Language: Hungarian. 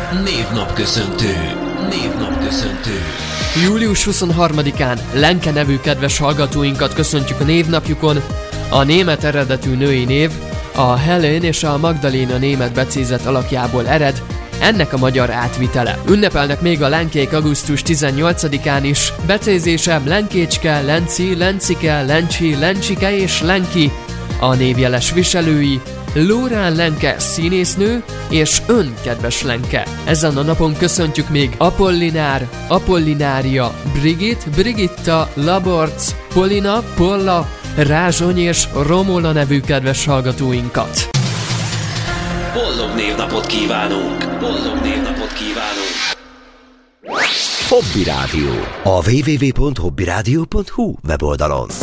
Névnapköszöntő. Július 23-án Lenke nevű kedves hallgatóinkat köszöntjük a névnapjukon. A német eredetű női név a Helen és a Magdaléna német becézett alakjából ered, ennek a magyar átvitele. Ünnepelnek még a lenkék augusztus 18-án is. Becézése Lenkécske, Lenci, Lencike, Lencsi, Lencsike és Lenki. A névjeles viselői Lórán Lenke színésznő és ön, kedves Lenke. Ezen a napon köszöntjük még Apollinár, Apollinária, Brigitta, Laborc, Polina, Polla, Rázsony és Romola nevű kedves hallgatóinkat. Boldog névnapot kívánunk! Hobby Rádió. A www.hobbyradio.hu weboldalon.